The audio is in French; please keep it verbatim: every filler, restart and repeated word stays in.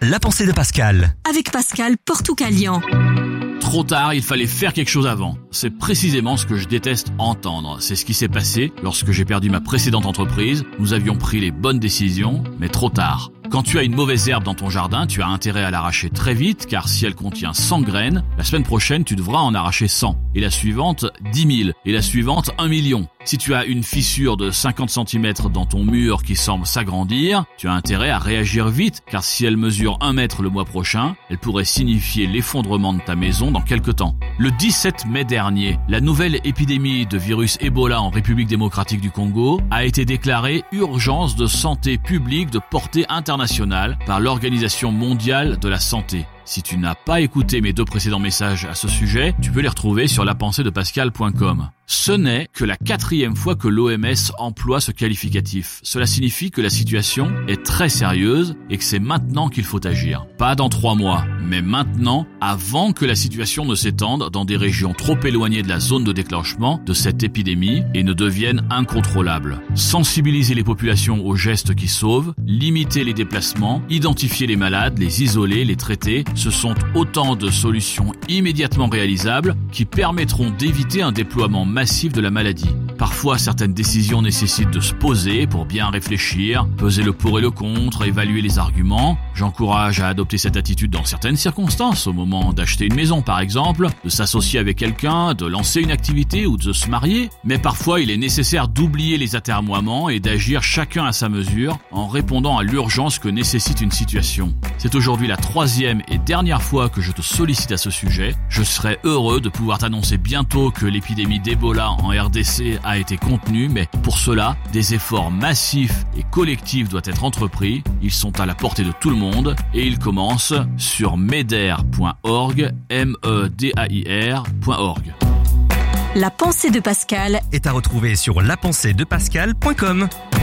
La pensée de Pascal. Avec Pascal Portucalian. Trop tard, il fallait faire quelque chose avant. C'est précisément ce que je déteste entendre. C'est ce qui s'est passé lorsque j'ai perdu ma précédente entreprise. Nous avions pris les bonnes décisions, mais trop tard. Quand tu as une mauvaise herbe dans ton jardin, tu as intérêt à l'arracher très vite, car si elle contient cent graines, la semaine prochaine, tu devras en arracher cent. Et la suivante, dix mille. Et la suivante, un million. Si tu as une fissure de cinquante centimètres dans ton mur qui semble s'agrandir, tu as intérêt à réagir vite, car si elle mesure un mètre le mois prochain, elle pourrait signifier l'effondrement de ta maison dans quelque temps. Le dix-sept mai dernier, la nouvelle épidémie de virus Ebola en République démocratique du Congo a été déclarée urgence de santé publique de portée internationale par l'Organisation mondiale de la santé. Si tu n'as pas écouté mes deux précédents messages à ce sujet, tu peux les retrouver sur la pensée de pascal point com. Ce n'est que la quatrième fois que l'O M S emploie ce qualificatif. Cela signifie que la situation est très sérieuse et que c'est maintenant qu'il faut agir. Pas dans trois mois, mais maintenant, avant que la situation ne s'étende dans des régions trop éloignées de la zone de déclenchement de cette épidémie et ne devienne incontrôlable. Sensibiliser les populations aux gestes qui sauvent, limiter les déplacements, identifier les malades, les isoler, les traiter, ce sont autant de solutions immédiatement réalisables qui permettront d'éviter un déploiement massif de la maladie. Parfois, certaines décisions nécessitent de se poser pour bien réfléchir, peser le pour et le contre, évaluer les arguments. J'encourage à adopter cette attitude dans certaines circonstances, au moment d'acheter une maison par exemple, de s'associer avec quelqu'un, de lancer une activité ou de se marier. Mais parfois, il est nécessaire d'oublier les atermoiements et d'agir chacun à sa mesure en répondant à l'urgence que nécessite une situation. C'est aujourd'hui la troisième et dernière fois que je te sollicite à ce sujet. Je serai heureux de pouvoir t'annoncer bientôt que l'épidémie d'Ebola en R D C a été contenue, mais pour cela, des efforts massifs et collectifs doivent être entrepris. Ils sont à la portée de tout le monde et ils commencent sur meder point org, M E D A I R point org. La pensée de Pascal Est à retrouver sur la pensée de pascal point com.